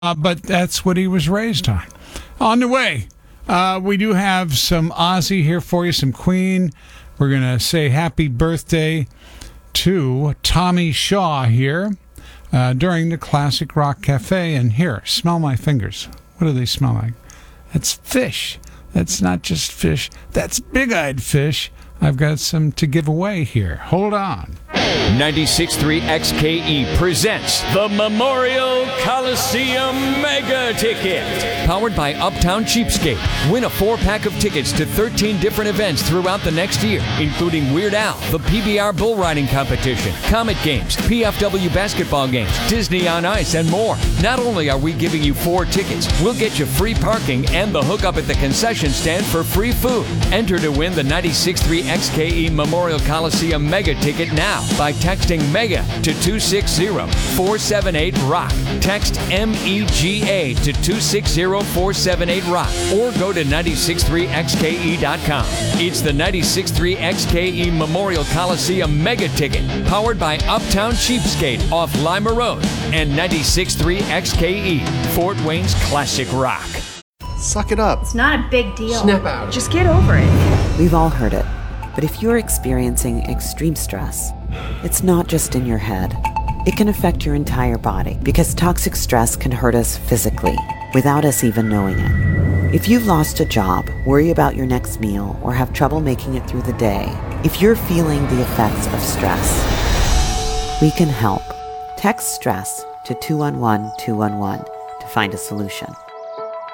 but that's what he was raised on. On the way, we do have some Ozzy here for you, some Queen. We're going to say happy birthday to Tommy Shaw here during the Classic Rock Cafe. And here, smell my fingers. What do they smell like? That's fish. That's not just fish. That's big-eyed fish. I've got some to give away here. Hold on. 96.3 XKE presents the Memorial Coliseum Mega Ticket. Powered by Uptown Cheapskate. Win a 4-pack of tickets to 13 different events throughout the next year, including Weird Al, the PBR Bull Riding Competition, Comet Games, PFW basketball games, Disney on Ice, and more. Not only are we giving you 4 tickets, we'll get you free parking and the hookup at the concession stand for free food. Enter to win the 96.3 XKE Memorial Coliseum Mega Ticket now by texting MEGA to 260-478-ROCK. Text MEGA to 260-478-ROCK or go to 963xke.com. It's the 96.3 XKE Memorial Coliseum Mega Ticket, powered by Uptown Cheapskate off Lima Road and 96.3 XKE, Fort Wayne's Classic Rock. Suck it up. It's not a big deal. Snap out of it. Just get over it. We've all heard it. But if you're experiencing extreme stress, it's not just in your head. It can affect your entire body because toxic stress can hurt us physically without us even knowing it. If you've lost a job, worry about your next meal, or have trouble making it through the day, if you're feeling the effects of stress, we can help. Text STRESS to 211-211 to find a solution.